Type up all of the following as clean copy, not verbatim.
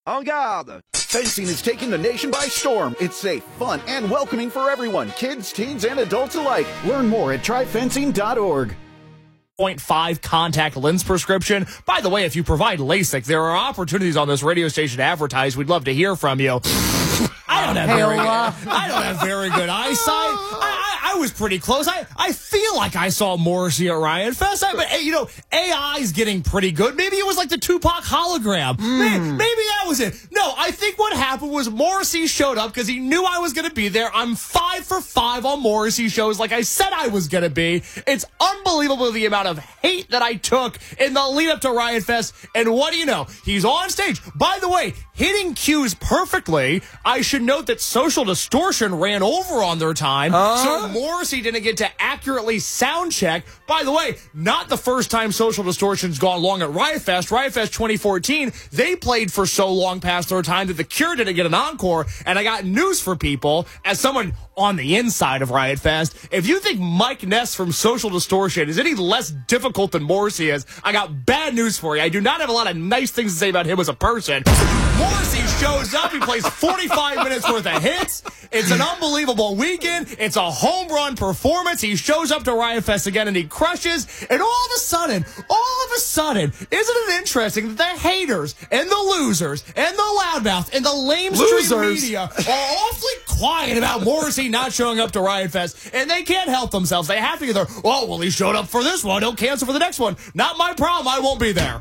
En garde! Fencing is taking the nation by storm. It's safe, fun, and welcoming for everyone, kids, teens, and adults alike. Learn more at tryfencing.org. 0.5 contact lens prescription. By the way, if you provide LASIK, there are opportunities on this radio station to advertise. We'd love to hear from you. I don't have very good eyesight. I was pretty close. I feel like I saw Morrissey at Riot Fest. But, AI's getting pretty good. Maybe it was like the Tupac hologram. Maybe that was it. No, I think what happened was Morrissey showed up because he knew I was going to be there. I'm 5 for 5 on Morrissey shows like I said I was going to be. It's unbelievable the amount of hate that I took in the lead up to Riot Fest. And what do you know? He's on stage. By the way, hitting cues perfectly. I should note that Social Distortion ran over on their time. So Morrissey didn't get to accurately sound check. By the way, not the first time Social Distortion's gone long at Riot Fest. Riot Fest 2014, they played for so long past their time that The Cure didn't get an encore. And I got news for people, as someone on the inside of Riot Fest, if you think Mike Ness from Social Distortion is any less difficult than Morrissey is, I got bad news for you. I do not have a lot of nice things to say about him as a person. Morrissey shows up. He plays 45 minutes worth of hits. It's an unbelievable weekend. It's a home run performance. He shows up to Riot Fest again and he crushes. And all of a sudden, isn't it interesting that the haters and the losers and the loudmouth and the lamestream media are awfully quiet about Morrissey not showing up to Riot Fest, and they can't help themselves. They have to either, he showed up for this one, he'll cancel for the next one. Not my problem. I won't be there.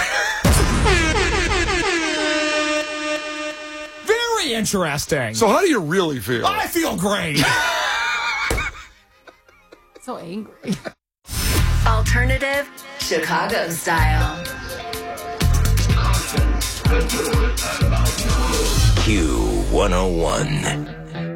Very interesting. So how do you really feel? I feel great. So angry. Alternative Chicago style. Q101.